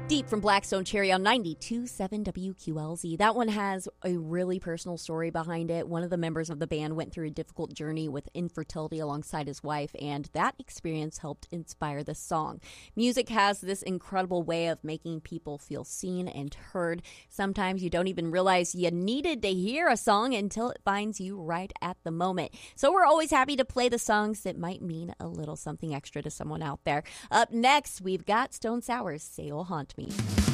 Deep from Blackstone Cherry on 92.7 WQLZ. That one has a really personal story behind it. One of the members of the band went through a difficult journey with infertility alongside his wife, and that experience helped inspire the song. Music has this incredible way of making people feel seen and heard. Sometimes you don't even realize you needed to hear a song until it finds you right at the moment. So we're always happy to play the songs that might mean a little something extra to someone out there. Up next, we've got Stone Sour's Say You'll Haunt Me.